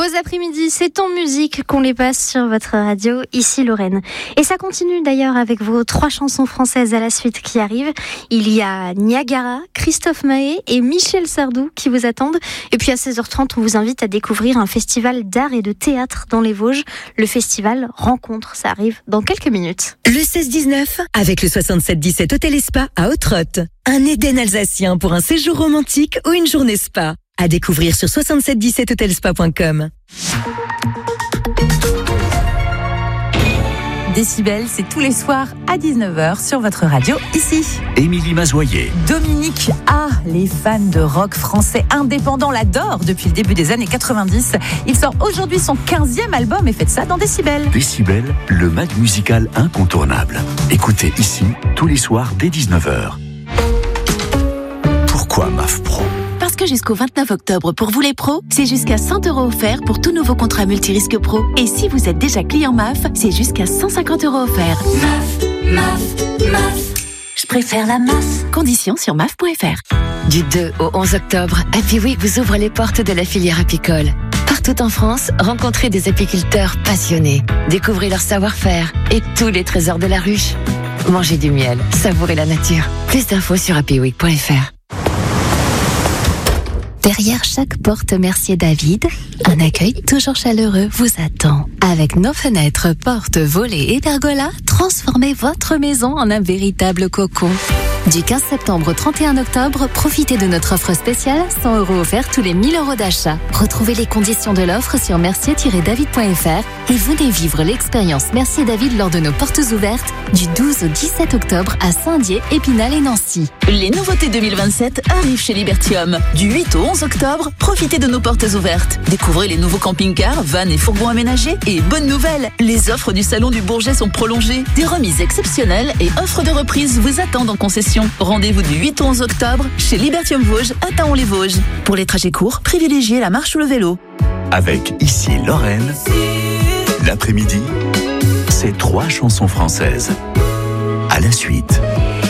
Vos après-midi, c'est en musique qu'on les passe sur votre radio, ici Lorraine. Et ça continue d'ailleurs avec vos 3 chansons françaises à la suite qui arrivent. Il y a Niagara, Christophe Maé et Michel Sardou qui vous attendent. Et puis à 16h30, on vous invite à découvrir un festival d'art et de théâtre dans les Vosges. Le festival Rencontre, ça arrive dans quelques minutes. Le 16-19, avec le 67-17 Hôtel et Spa à Hautrotte. Un Éden alsacien pour un séjour romantique ou une journée spa. À découvrir sur 6717hotelspa.com. Décibel, c'est tous les soirs à 19h sur votre radio, ici. Émilie Mazoyer. Dominique A. Les fans de rock français indépendant l'adorent depuis le début des années 90. Il sort aujourd'hui son 15e album et faites ça dans Décibel. Décibel, le mag musical incontournable. Écoutez ici, tous les soirs dès 19h. Pourquoi MAF Pro ? Parce que jusqu'au 29 octobre, pour vous les pros, c'est jusqu'à 100 € offerts pour tout nouveau contrat multirisque pro. Et si vous êtes déjà client MAF, c'est jusqu'à 150 € offerts. MAF. Je préfère la MAF. Conditions sur MAF.fr. Du 2 au 11 octobre, Happy Week vous ouvre les portes de la filière apicole. Partout en France, rencontrez des apiculteurs passionnés. Découvrez leur savoir-faire et tous les trésors de la ruche. Mangez du miel, savourez la nature. Plus d'infos sur happyweek.fr. Derrière chaque porte Mercier David, un accueil toujours chaleureux vous attend. Avec nos fenêtres, portes, volets et pergolas, transformez votre maison en un véritable cocon. Du 15 septembre au 31 octobre, profitez de notre offre spéciale, 100 € offerts tous les 1000 € d'achat. Retrouvez les conditions de l'offre sur mercier-david.fr et venez vivre l'expérience Mercier David lors de nos portes ouvertes du 12 au 17 octobre à Saint-Dié, Épinal et Nancy. Les nouveautés 2027 arrivent chez Libertium. Du 8 au 11 octobre, profitez de nos portes ouvertes. Découvrez les nouveaux camping-cars, vannes et fourgons aménagés. Et bonne nouvelle, les offres du Salon du Bourget sont prolongées. Des remises exceptionnelles et offres de reprise vous attendent en concession. Rendez-vous du 8 au 11 octobre chez Libertium Vosges à Taon-les-Vosges. Pour les trajets courts, privilégiez la marche ou le vélo. Avec ici Lorraine, l'après-midi, c'est 3 chansons françaises. À la suite.